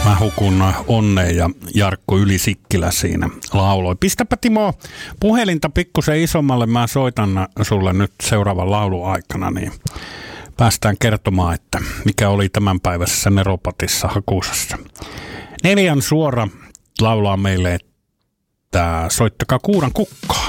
Mä hukun onneen ja Jarkko Yli-Sikkilä siinä lauloi. Pistäpä Timo puhelinta pikkusen isommalle. Mä soitan sulle nyt seuraavan laulun aikana, niin päästään kertomaan, että mikä oli tämänpäiväisessä Neropatissa Hakusassa. Neljan Suora laulaa meille, että soittakaa Kuuran kukko.